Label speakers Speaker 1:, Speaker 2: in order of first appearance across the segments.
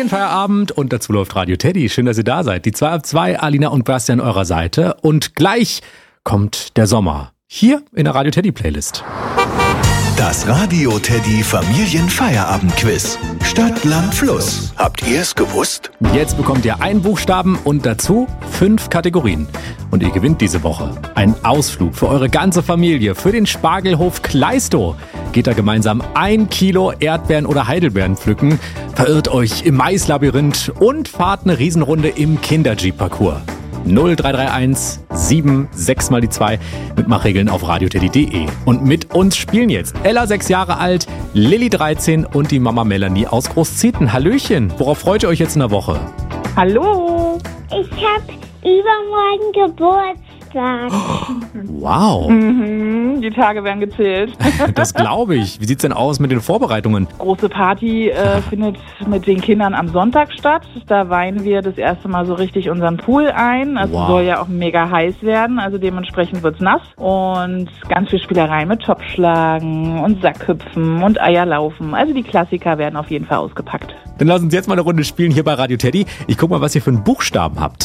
Speaker 1: Familienfeierabend und dazu läuft Radio Teddy. Schön, dass ihr da seid. Die 2 ab 2, Alina und Bastian eurer Seite. Und gleich kommt der Sommer. Hier in der Radio Teddy Playlist.
Speaker 2: Das Radio Teddy Familienfeierabend-Quiz. Stadt, Land, Fluss. Habt ihr es gewusst?
Speaker 1: Jetzt bekommt ihr einen Buchstaben und dazu 5 Kategorien. Und ihr gewinnt diese Woche einen Ausflug für eure ganze Familie für den Spargelhof Kleistow. Geht da gemeinsam 1 Kilo Erdbeeren oder Heidelbeeren pflücken, verirrt euch im Maislabyrinth und fahrt eine Riesenrunde im Kinder-Jeep-Parcours. 0331 76 mal die 2. Mitmachregeln auf radioteddy.de. Und mit uns spielen jetzt Ella 6 Jahre alt, Lilly 13 und die Mama Melanie aus Großzieten. Hallöchen, worauf freut ihr euch jetzt in der Woche?
Speaker 3: Hallo.
Speaker 4: Ich habe übermorgen Geburtstag.
Speaker 1: Wow,
Speaker 3: Die Tage werden gezählt.
Speaker 1: das glaube ich. Wie sieht's denn aus mit den Vorbereitungen?
Speaker 3: Große Party findet mit den Kindern am Sonntag statt. Da weihen wir das erste Mal so richtig unseren Pool ein. Also
Speaker 1: Wow.
Speaker 3: soll ja auch mega heiß werden. Also dementsprechend wird's nass. Und ganz viel Spielerei mit Topfschlagen und Sackhüpfen und Eierlaufen. Also die Klassiker werden auf jeden Fall ausgepackt.
Speaker 1: Dann lass uns jetzt mal eine Runde spielen hier bei Radio Teddy. Ich guck mal, was ihr für einen Buchstaben habt.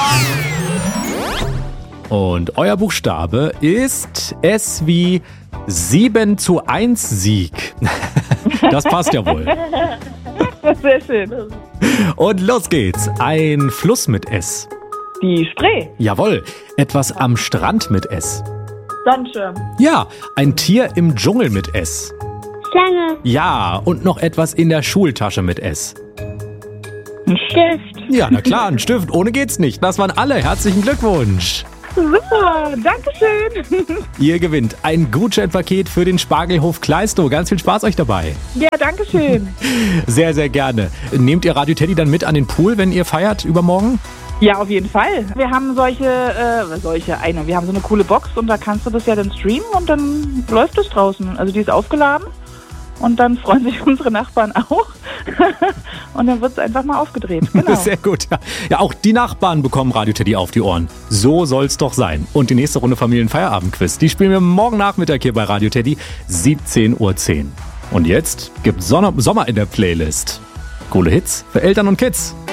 Speaker 1: Und euer Buchstabe ist S wie 7:1 Sieg. Das passt ja wohl.
Speaker 3: Sehr schön.
Speaker 1: Und los geht's. Ein Fluss mit S.
Speaker 3: Die Spree.
Speaker 1: Jawohl. Etwas am Strand mit S.
Speaker 3: Sonnenschirm.
Speaker 1: Ja, ein Tier im Dschungel mit S.
Speaker 4: Schlange,
Speaker 1: Ja, und noch etwas in der Schultasche mit S.
Speaker 3: Ein
Speaker 4: Stift,
Speaker 1: Ja, na klar, ein Stift. Ohne geht's nicht. Das waren alle. Herzlichen Glückwunsch.
Speaker 3: Super, Dankeschön.
Speaker 1: Ihr gewinnt ein Gutscheinpaket für den Spargelhof Kleistow. Ganz viel Spaß euch dabei.
Speaker 3: Ja, Dankeschön.
Speaker 1: Sehr, sehr gerne. Nehmt ihr Radio Teddy dann mit an den Pool, wenn ihr feiert übermorgen?
Speaker 3: Ja, auf jeden Fall. Wir haben wir haben so eine coole Box und da kannst du das ja dann streamen und dann läuft es draußen. Also die ist aufgeladen und dann freuen sich unsere Nachbarn auch und dann wird es einfach mal aufgedreht. Genau.
Speaker 1: Sehr gut. Ja, auch die Nachbarn bekommen Radio Teddy auf die Ohren. So soll's doch sein. Und die nächste Runde Familienfeierabend-Quiz, die spielen wir morgen Nachmittag hier bei Radio Teddy, 17:10 Uhr. Und jetzt gibt's Sommer in der Playlist. Coole Hits für Eltern und Kids.